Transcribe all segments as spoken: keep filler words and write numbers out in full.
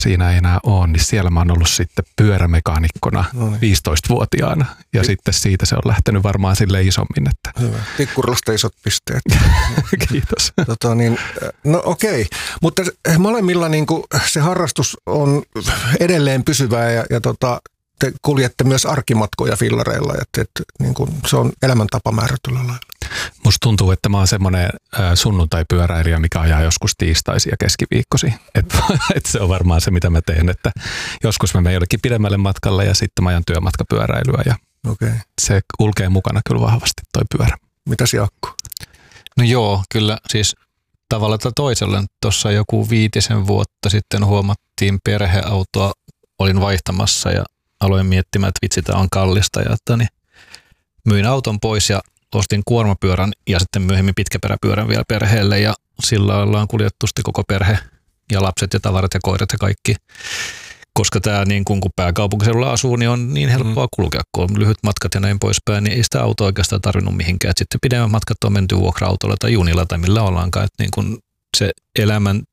siinä ei enää ole, niin siellä mä oon ollut sitten pyörämekaanikkona no niin. viisitoistavuotiaana. Ja Pik- sitten siitä se on lähtenyt varmaan sille isommin. Että... Hyvä. Pikkurasta isot pisteet. Kiitos. Tota niin, no okei, mutta molemmilla niin kuin se harrastus on edelleen pysyvää ja, ja tota, te kuljette myös arkimatkoja fillareilla. Että, että, niin kuin se on elämäntapa määrätyllä lailla. Musta tuntuu, että mä oon semmoinen sunnuntai-pyöräilijä, mikä ajaa joskus tiistaisia keskiviikkosi. Että et se on varmaan se, mitä mä teen. Että joskus mä menen jollekin pidemmälle matkalle ja sitten mä ajan työmatkapyöräilyä. Ja okay. Se kulkee mukana kyllä vahvasti toi pyörä. Mitäs Jaakko? No joo, kyllä siis tavalla tai toisella. Tuossa joku viitisen vuotta sitten huomattiin perheautoa, olin vaihtamassa ja aloin miettimään, että vitsi, tämä on kallista. Ja että, niin, myin auton pois ja ostin kuormapyörän ja sitten myöhemmin pitkäperäpyörän vielä perheelle ja sillä ollaan kuljettu sitten koko perhe ja lapset ja tavarat ja koirat ja kaikki. Koska tämä niin kun pääkaupunkiseudulla asuu, niin on niin helppoa kulkea, kun on lyhyt matkat ja näin poispäin, niin ei sitä autoa oikeastaan tarvinnut mihinkään. Et sitten pidemmät matkat on menty vuokra-autolla tai junilla tai millä ollaankaan. Et niin kun se elämän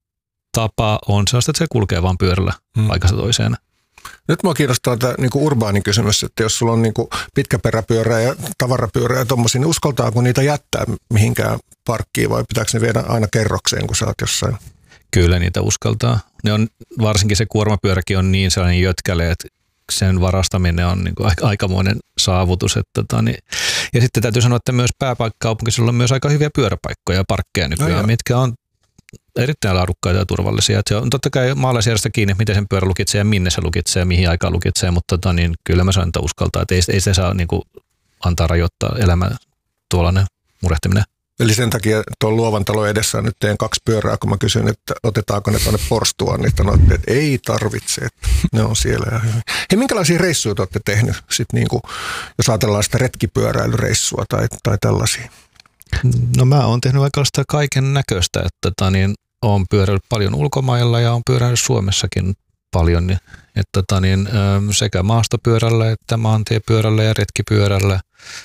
tapa on sellaista, että se kulkee vaan pyörällä hmm. paikasta toiseen. Nyt mua kiinnostaa tämä niin urbaani kysymys, että jos sulla on niin pitkäperäpyörää ja tavarapyörää ja tommosia, niin uskaltaako niitä jättää mihinkään parkkiin vai pitääkö ne viedä aina kerrokseen, kun sä oot jossain? Kyllä niitä uskaltaa. Ne on, varsinkin se kuormapyöräkin on niin sellainen jötkäle, että sen varastaminen on niin kuin aikamoinen saavutus. Että tota, niin. Ja sitten täytyy sanoa, että myös pääkaupunkiseudulla on myös aika hyviä pyöräpaikkoja ja parkkeja nykyään, no mitkä on erittäin laadukkaita ja turvallisia. Että se on totta kai maalaisjärjestä kiinni, miten sen pyörä lukitsee ja minne se lukitsee ja mihin aikaan lukitsee, mutta tota, niin kyllä mä sanon, että uskaltaa. Että ei, ei se saa niin kuin, antaa rajoittaa elämää tuollainen murehtiminen. Eli sen takia tuon luovan talon edessä nyt teen kaksi pyörää, kun mä kysyn, että otetaanko ne tuonne porstuaan, niin sanoitte, että ei tarvitse, että ne on siellä ja hyvin. Hei, minkälaisia reissuja te olette tehnyt, sit niin kuin, jos ajatellaan sitä retkipyöräilyreissua tai, tai tällaisia? No mä oon tehnyt aika sitä kaiken näköistä, että tota, niin, oon pyöräillyt paljon ulkomailla ja oon pyöräillyt Suomessakin paljon, niin, että tota, niin, sekä maastopyörällä että maantiepyörällä ja retkipyörällä.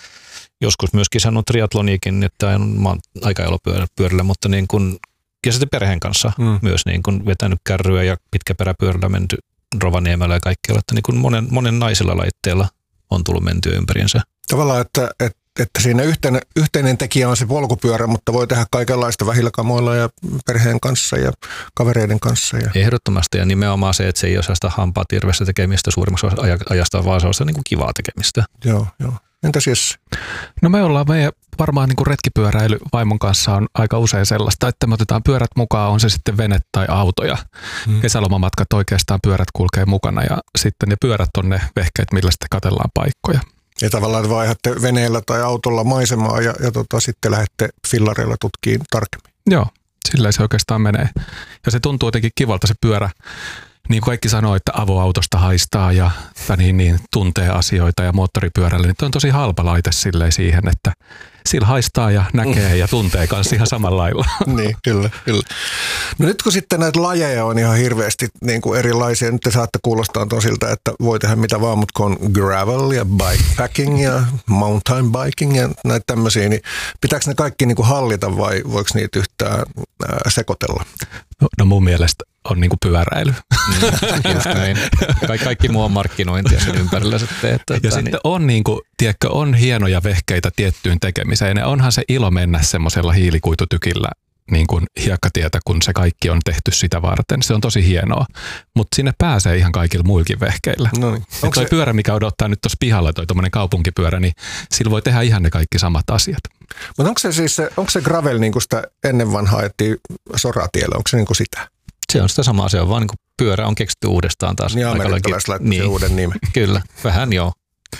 Joskus myöskin sanonut triatloniikin, että mä oon aika elopyörällä, mutta niin kun, ja sitten perheen kanssa mm. myös niin kun vetänyt kärryä ja pitkäperäpyörällä menty Rovaniemellä ja kaikkialla, että niin kun monen, monen naisilla laitteella on tullut mentyä ympäriinsä. Tavallaan, että, että, että siinä yhteinen, yhteinen tekijä on se polkupyörä, mutta voi tehdä kaikenlaista vähillä kamoilla ja perheen kanssa ja kavereiden kanssa. Ja. Ehdottomasti ja nimenomaan se, että se ei ole sellaista hampaa tirvestä tekemistä suurimmaksi ajasta, vaan sellaista niin kuin kivaa tekemistä. Joo, joo. Entäs Jesse? No me ollaan, meidän varmaan niin kuin retkipyöräily vaimon kanssa on aika usein sellaista, että me otetaan pyörät mukaan, on se sitten vene tai autoja. Hmm. Kesälomamatkat oikeastaan pyörät kulkee mukana ja sitten ne pyörät on ne vehkeet, millä sitten katsellaan paikkoja. Ja tavallaan vaihdatte veneellä tai autolla maisemaa ja, ja tota, sitten lähdette fillareilla tutkiin tarkemmin. Joo, sillä se oikeastaan menee. Ja se tuntuu jotenkin kivalta se pyörä. Niin kuin kaikki sanoo, että avoautosta haistaa ja niin, niin, tuntee asioita ja moottoripyörällä, niin on tosi halpa laite silleen siihen, että sillä haistaa ja näkee ja tuntee kanssa ihan samalla lailla. Niin, kyllä, kyllä. No nyt kun sitten näitä lajeja on ihan hirveästi niin kuin erilaisia, nyt te saatte kuulostaa tosilta, että voi tehdä mitä vaan, mutta kun on gravel ja bikepacking ja mountain biking ja näitä tämmöisiä, niin pitääkö ne kaikki niin kuin hallita vai voiko niitä yhtään ää, sekoitella? No, no mun mielestä on niinku pyöräily. Just näin. Ka- kaikki muu on markkinointia sen ympärillä sitten. Että, ja että, sitten niin. on, niinku, tiedätkö, on hienoja vehkeitä tiettyyn tekemiseen. Ja onhan se ilo mennä semmoisella hiilikuitutykillä niin kuin hiekkatietä, kun se kaikki on tehty sitä varten. Se on tosi hienoa. Mutta sinne pääsee ihan kaikilla muillakin vehkeillä. No niin. Ja toi se... pyörä, mikä odottaa nyt tuossa pihalla, toi tommonen kaupunkipyörä, niin sillä voi tehdä ihan ne kaikki samat asiat. Mutta onko se siis, onko se gravel niin kuin sitä ennen vanhaa ajettiin soratiellä, onko se niin kuin sitä? Se on sitä samaa, se on vaan niin kuin pyörä on keksitty uudestaan taas. Niin amerikkalaiset laittoi niin. uuden nimen. Kyllä, vähän joo.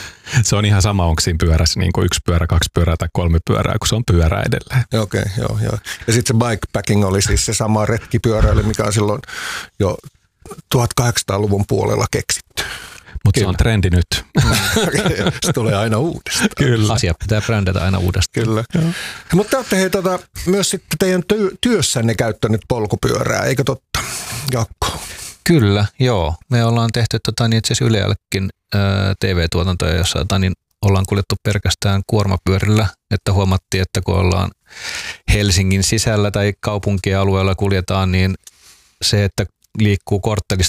Se on ihan sama, onko siinä pyörässä niin kuin yksi pyörä, kaksi pyörää tai kolme pyörää, kun se on pyörä edelleen. Okei, okay, joo, joo. Ja sitten se bikepacking oli siis se sama retkipyöräily, mikä on silloin jo tuhatkahdeksansataaluvun puolella keksitty. Mutta se on trendi nyt. Se tulee aina uudestaan. Kyllä. Asia pitää brändätä aina uudestaan. Kyllä. Mutta te olette hei, tota, myös sitten teidän työ, työssänne käyttänyt polkupyörää, eikö totta, Jaakko? Kyllä, joo. Me ollaan tehty tota, niin itse asiassa Yleällekin ää, T V-tuotantoja, jossa tota, niin ollaan kuljettu pelkästään kuormapyörillä, että huomattiin, että kun ollaan Helsingin sisällä tai kaupunkialueella kuljetaan, niin se, että liikkuu korttelista